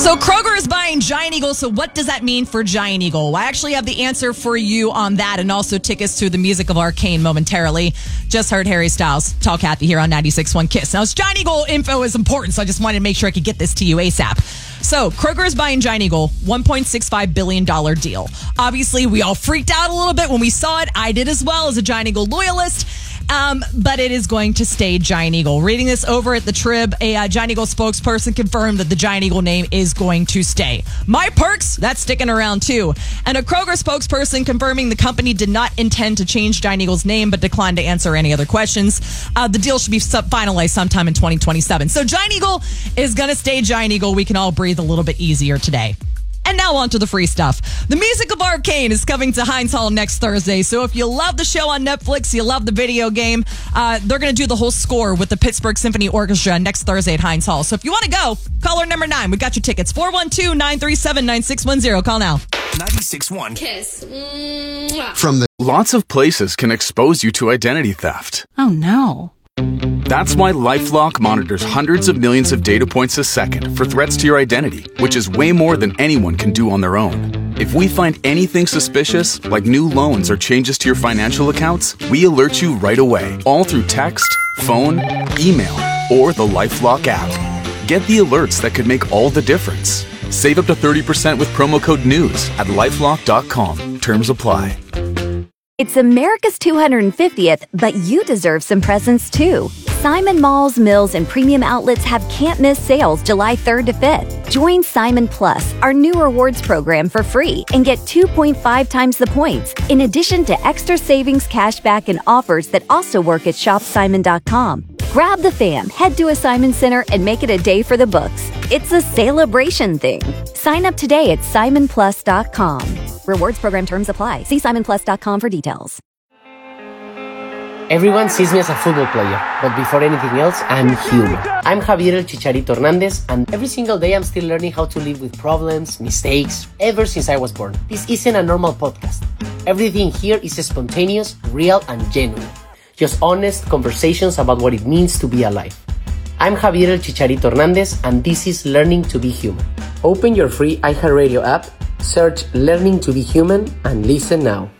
So Kroger is buying Giant Eagle. So what does that mean for Giant Eagle? I actually have the answer for you on that, and also tickets to the Music of Arcane momentarily. Just heard Harry Styles, Tall Kathy here on 96.1 Kiss. Now, Giant Eagle info is important, so I just wanted to make sure I could get this to you ASAP. So Kroger is buying Giant Eagle, $1.65 billion deal. Obviously, we all freaked out a little bit when we saw it. I did as well as a Giant Eagle loyalist. But it is going to stay Giant Eagle. Reading this over at the Trib, a Giant Eagle spokesperson confirmed that the Giant Eagle name is going to stay. My Perks, that's sticking around too. And a Kroger spokesperson confirming the company did not intend to change Giant Eagle's name, but declined to answer any other questions. The deal should be finalized sometime in 2027. So Giant Eagle is going to stay Giant Eagle. We can all breathe a little bit easier today. And now on to the free stuff. The Music of Arcane is coming to Heinz Hall next Thursday. So if you love the show on Netflix, you love the video game, they're going to do the whole score with the Pittsburgh Symphony Orchestra next Thursday at Heinz Hall. So if you want to go, caller number 9. We got your tickets. 412-937-9610. Call now. 96.1 Kiss. From the lots of places can expose you to identity theft. Oh, no. That's why LifeLock monitors hundreds of millions of data points a second for threats to your identity, which is way more than anyone can do on their own. If we find anything suspicious, like new loans or changes to your financial accounts, we alert you right away, all through text, phone, email, or the LifeLock app. Get the alerts that could make all the difference. Save up to 30% with promo code NEWS at LifeLock.com. Terms apply. It's America's 250th, but you deserve some presents too. Simon Malls, Mills, and Premium Outlets have can't-miss sales July 3rd to 5th. Join Simon Plus, our new rewards program, for free and get 2.5 times the points, in addition to extra savings, cashback, and offers that also work at shopsimon.com. Grab the fam, head to a Simon Center, and make it a day for the books. It's a celebration thing. Sign up today at simonplus.com. Rewards program terms apply. See simonplus.com for details. Everyone sees me as a football player, but before anything else, I'm human. I'm Javier El Chicharito Hernandez, and every single day I'm still learning how to live with problems, mistakes, ever since I was born. This isn't a normal podcast. Everything here is spontaneous, real, and genuine. Just honest conversations about what it means to be alive. I'm Javier El Chicharito Hernandez, and this is Learning to be Human. Open your free iHeartRadio app, search Learning to be Human, and listen now.